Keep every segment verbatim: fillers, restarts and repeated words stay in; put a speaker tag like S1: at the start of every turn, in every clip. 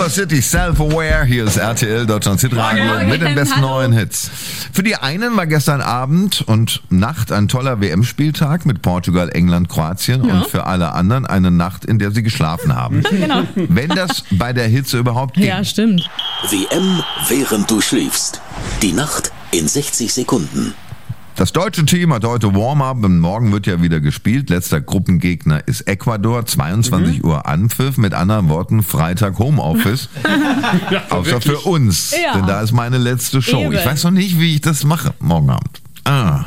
S1: City Self-Aware. Hier ist R T L Deutschland Hitradio mit den besten
S2: Hallo.
S1: neuen Hits. Für die einen war gestern Abend und Nacht ein toller W M-Spieltag mit Portugal, England, Kroatien
S2: Ja.
S1: und für alle anderen eine Nacht, in der sie geschlafen haben.
S2: Genau.
S1: Wenn das bei der Hitze überhaupt ging.
S2: Ja, stimmt.
S3: W M, während du schläfst. Die Nacht in sechzig Sekunden.
S1: Das deutsche Team hat heute Warm-up und morgen wird ja wieder gespielt. Letzter Gruppengegner ist Ecuador, zweiundzwanzig Uhr Anpfiff. Mit anderen Worten, Freitag Homeoffice. Außer für uns,
S2: Ja.
S1: denn da ist meine letzte Show.
S2: Eben.
S1: Ich weiß noch nicht, wie ich das mache morgen Abend. Ah.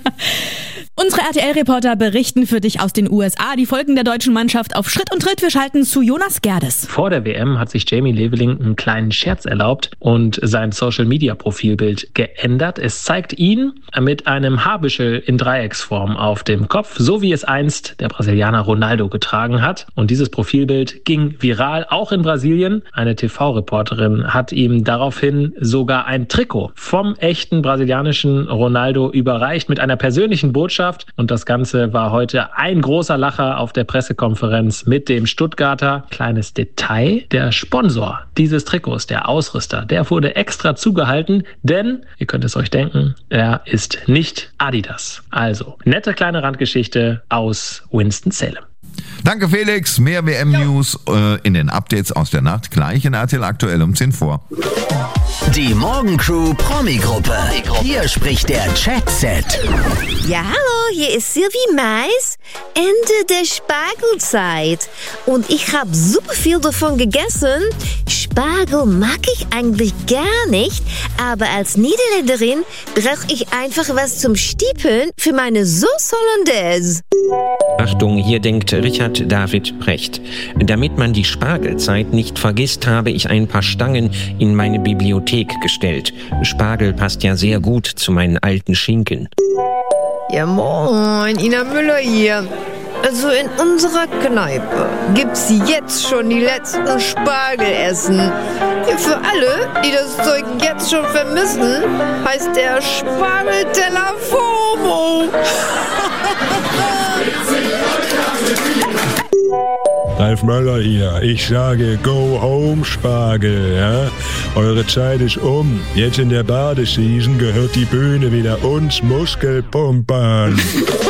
S2: Unsere R T L-Reporter berichten für dich aus den U S A die Folgen der deutschen Mannschaft auf Schritt und Tritt. Wir schalten zu Jonas Gerdes.
S4: Vor der W M hat sich Jamie Leveling einen kleinen Scherz erlaubt und sein Social-Media-Profilbild geändert. Es zeigt ihn mit einem Haarbüschel in Dreiecksform auf dem Kopf, so wie es einst der Brasilianer Ronaldo getragen hat. Und dieses Profilbild ging viral, auch in Brasilien. Eine T V-Reporterin hat ihm daraufhin sogar ein Trikot vom echten brasilianischen Ronaldo überreicht mit einer persönlichen Botschaft. Und das Ganze war heute ein großer Lacher auf der Pressekonferenz mit dem Stuttgarter. Kleines Detail, der Sponsor dieses Trikots, der Ausrüster, der wurde extra zugehalten, denn, ihr könnt es euch denken, er ist nicht Adidas. Also, nette kleine Randgeschichte aus Winston-Salem.
S1: Danke Felix, mehr W M-News äh, in den Updates aus der Nacht, gleich in R T L aktuell um zehn vor.
S3: Die Morgencrew Promi-Gruppe. Hier spricht der Chat-Set.
S5: Ja, hallo, hier ist Sylvie Mais. Ende der Spargelzeit. Und ich habe super viel davon gegessen. Spargel mag ich eigentlich gar nicht. Aber als Niederländerin brauche ich einfach was zum Stiepeln für meine Sauce Hollandaise.
S6: Achtung, hier denkt Richard David Precht. Damit man die Spargelzeit nicht vergisst, habe ich ein paar Stangen in meine Bibliothek gestellt. Spargel passt ja sehr gut zu meinen alten Schinken.
S5: Ja, moin, Ina Müller hier. Also in unserer Kneipe gibt's jetzt schon die letzten Spargelessen. Ja, für alle, die das Zeug jetzt schon vermissen, heißt der Spargelteller FOMO.
S7: Ralf Möller hier. Ich sage Go Home Spargel. Ja? Eure Zeit ist um. Jetzt in der Badeseason gehört die Bühne wieder uns Muskelpumpern.